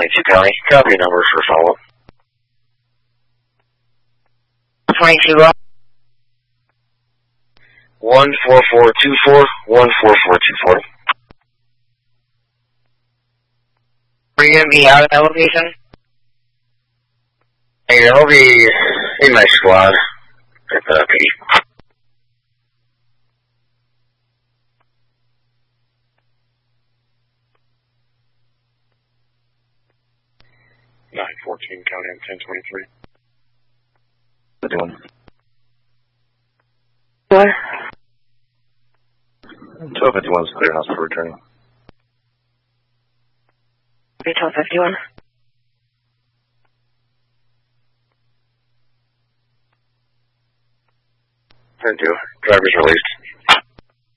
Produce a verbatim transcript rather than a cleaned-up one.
twenty-two County. Copy number for follow-up. twenty-two what? one four four two four, one four four two four. Are you going to be out of that location? Hey, I'll be in my squad at the P D. nine fourteen County on ten twenty-three. What doing? What? twelve fifty-one is clear house for returning. twelve fifty-one. ten two. Driver's released.